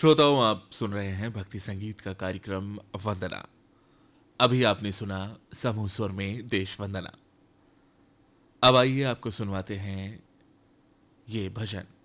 श्रोताओं, आप सुन रहे हैं भक्ति संगीत का कार्यक्रम वंदना। अभी आपने सुना समूह स्वर में देश वंदना। अब आइए आपको सुनवाते हैं ये भजन।